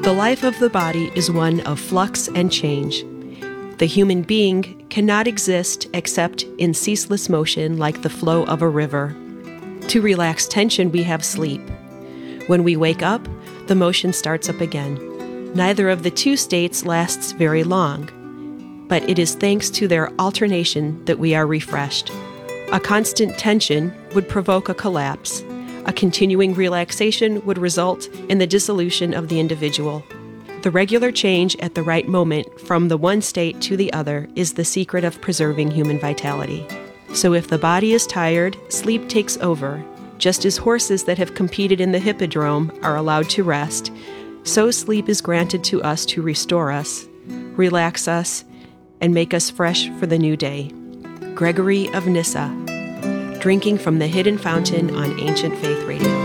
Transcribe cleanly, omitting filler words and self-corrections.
The life of the body is one of flux and change. The human being cannot exist except in ceaseless motion like the flow of a river. To relax tension, we have sleep. When we wake up, the motion starts up again. Neither of the two states lasts very long, but it is thanks to their alternation that we are refreshed. A constant tension would provoke a collapse. A continuing relaxation would result in the dissolution of the individual. The regular change at the right moment from the one state to the other is the secret of preserving human vitality. So if the body is tired, sleep takes over. Just as horses that have competed in the hippodrome are allowed to rest, so sleep is granted to us to restore us, relax us, and make us fresh for the new day. Gregory of Nyssa, drinking from the Hidden Fountain on Ancient Faith Radio.